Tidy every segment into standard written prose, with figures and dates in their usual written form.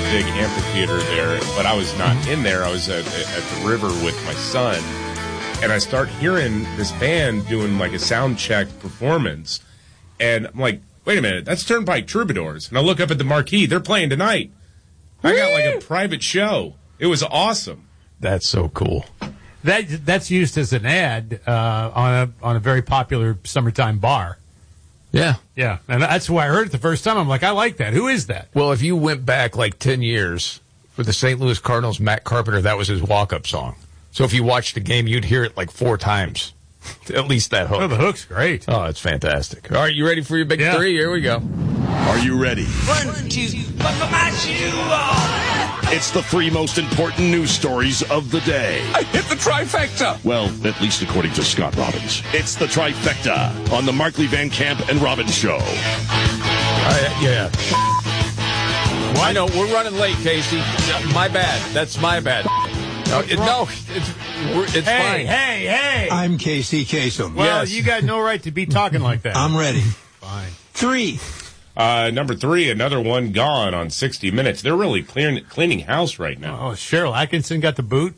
big amphitheater there, but I was not in there. I was at the river with my son, and I start hearing this band doing like a sound check performance, and I'm like, wait a minute, that's Turnpike Troubadours. And I look up at the marquee, they're playing tonight. I got like a private show. It was awesome. That's so cool. That's used as an ad on a very popular summertime bar. Yeah. Yeah, and that's why I heard it the first time. I'm like, I like that. Who is that? Well, if you went back like 10 years with the St. Louis Cardinals, Matt Carpenter, that was his walk-up song. So if you watched the game, you'd hear it like 4 times. At least that hook. Oh, the hook's great. Oh, it's fantastic. All right, you ready for your big three? Here we go. Are you ready? 1, 2, buckle my shoe on. It's the 3 most important news stories of the day. I hit the trifecta. Well, at least according to Scott Robbins. It's the trifecta on the Markley Van Camp and Robbins Show. Yeah. Well, I know, we're running late, Casey. My bad. That's my bad. It's fine. Hey. I'm Casey Kasem. Well, Yes. you got no right to be talking like that. I'm ready. Fine. 3. Number 3, another one gone on 60 Minutes. They're really cleaning house right now. Oh, Cheryl Atkinson got the boot.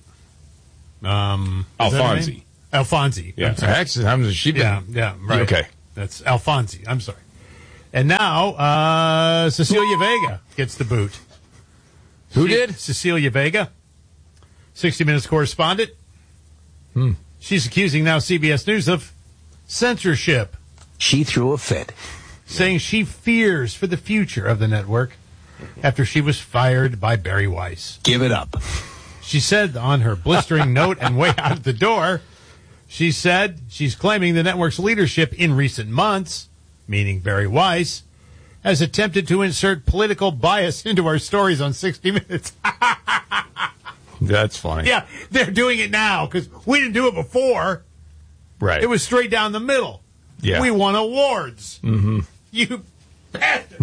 Alfonsi. Alfonsi. Yeah. Actually, has she been? Yeah, right. Okay. That's Alfonsi. I'm sorry. And now, Cecilia Vega gets the boot. Who did? Cecilia Vega, 60 Minutes correspondent. She's accusing now CBS News of censorship, She threw a fit. saying she fears for the future of the network after she was fired by Barry Weiss. Give it up. She said on her blistering note and way out the door, she said she's claiming the network's leadership in recent months, meaning Barry Weiss, has attempted to insert political bias into our stories on 60 Minutes. That's funny. Yeah, they're doing it now because we didn't do it before. Right. It was straight down the middle. Yeah. We won awards. Mm-hmm. You bastard.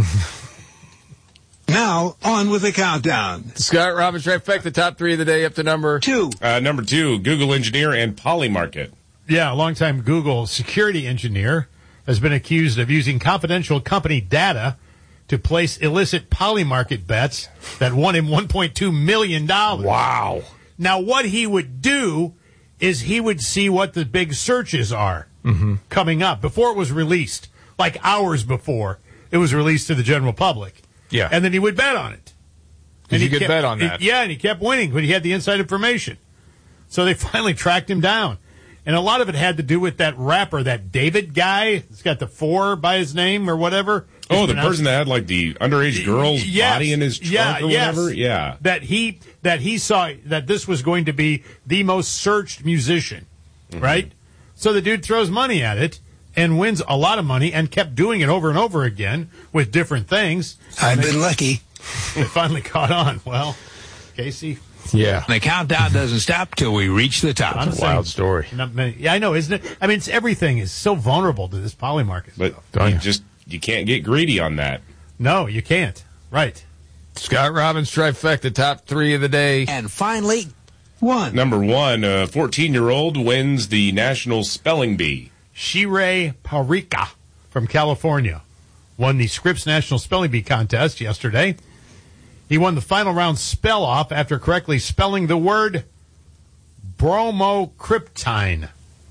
Now, on with the countdown. Scott Robbins, trifecta, top 3 of the day up to number 2. Number 2, Google engineer and Polymarket. Yeah, a longtime Google security engineer has been accused of using confidential company data to place illicit Polymarket bets that won him $1.2 million. Wow. Now, what he would do is he would see what the big searches are coming up before it was released, like hours before it was released to the general public. Yeah. And then he would bet on it. And he you could kept- bet on that. Yeah, and he kept winning when he had the inside information. So they finally tracked him down. And a lot of it had to do with that rapper, that David guy. He's got the 4 by his name or whatever. Oh, the person that had like the underage girl's body in his trunk or whatever? Yeah. That he saw that this was going to be the most searched musician, right? So the dude throws money at it and wins a lot of money and kept doing it over and over again with different things. I've been lucky. They finally caught on. Well, Casey. Yeah. The countdown doesn't stop till we reach the top. I'm saying Wild story. not many. Yeah, I know, isn't it? I mean, everything is so vulnerable to this Polymarket. But stuff. you can't get greedy on that. No, you can't. Right. Scott Robbins, trifecta, top 3 of the day. And finally, 1. Number 1, a 14-year-old wins the National Spelling Bee. Shirei Parika from California won the Scripps National Spelling Bee contest yesterday. He won the final round spell off after correctly spelling the word bromocryptine.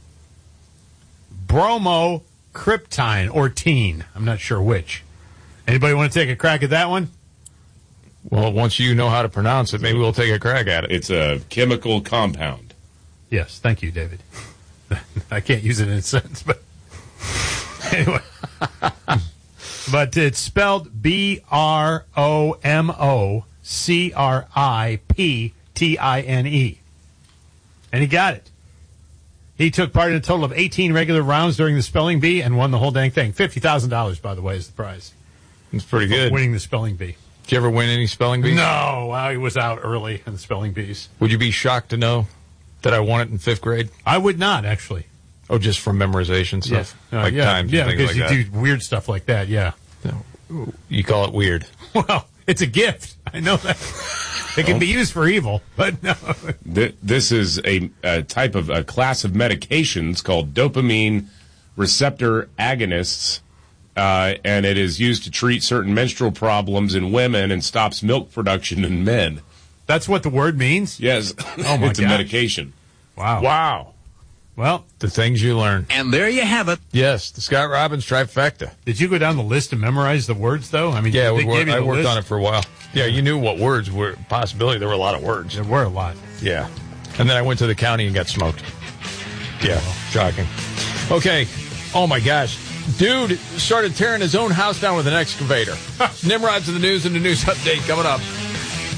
Bromocryptine or teen. I'm not sure which. Anybody want to take a crack at that one? Well, once you know how to pronounce it, maybe we'll take a crack at it. It's a chemical compound. Yes, thank you, David. I can't use it in a sentence, but anyway. But it's spelled BROMOCRIPTINE. And he got it. He took part in a total of 18 regular rounds during the spelling bee and won the whole dang thing. $50,000, by the way, is the prize. It's pretty good. Winning the spelling bee. Did you ever win any spelling bees? No, well, he was out early in the spelling bees. Would you be shocked to know that I won it in 5th grade? I would not, actually. Oh, just from memorization stuff? Like yeah, times yeah, and things because like you that? do weird stuff like that, yeah. You call it weird. Well, it's a gift. I know that. It can be used for evil, but no. This is a type of a class of medications called dopamine receptor agonists and it is used to treat certain menstrual problems in women and stops milk production in men. That's what the word means? Yes. Oh, my It's a gosh. medication. Wow. Wow. Well, The things you learn. And there you have it. Yes, the Scott Robbins trifecta. did you go down the list and memorize the words, though? I mean, Yeah, they gave you I the worked list? on it for a while. Yeah, you knew what words were possibility. There were a lot of words. There were a lot. Yeah. And then I went to the county and got smoked. Yeah, shocking. Okay. Oh, my gosh. Dude started tearing his own house down with an excavator. Nimrod's in the news and the news update coming up.